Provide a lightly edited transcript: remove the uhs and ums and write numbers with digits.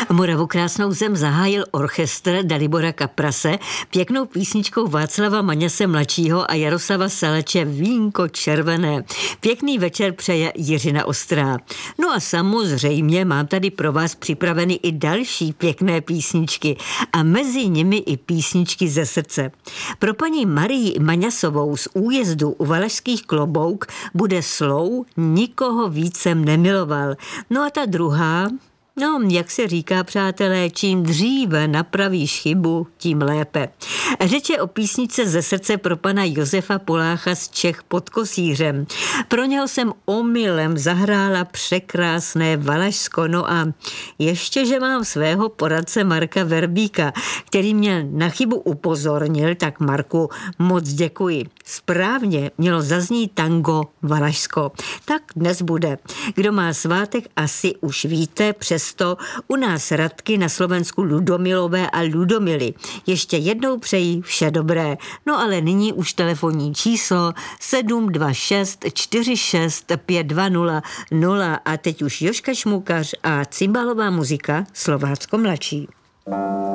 Moravu krásnou zem zahájil orchestr Dalibora Kaprase pěknou písničkou Václava Maňase mladšího a Jaroslava Salače Vínko červené. Pěkný večer přeje Jiřina Ostrá. No a samozřejmě mám tady pro vás připraveny i další pěkné písničky a mezi nimi i písničky ze srdce. Pro paní Marii Maňasovou z Újezdu u Valašských Klobouk bude slou Nikoho víc jsem nemiloval. No a ta druhá, no, jak se říká, přátelé, čím dříve napravíš chybu, tím lépe. Řeč je o písničce ze srdce pro pana Josefa Polácha z Čech pod Kosířem. Pro něho jsem omylem zahrála překrásné Valašsko. No a ještě, že mám svého poradce Marka Verbíka, který mě na chybu upozornil, tak Marku, moc děkuji. Správně mělo zaznít tango Valašsko. Tak dnes bude. Kdo má svátek, asi už víte, přesto u nás Radky, na Slovensku Ludomilové a Ludomily. Ještě jednou přeji vše dobré. No ale nyní už telefonní číslo 726 46 520 0 a teď už Jožka Šmukař a cymbalová muzika Slovácko mladší.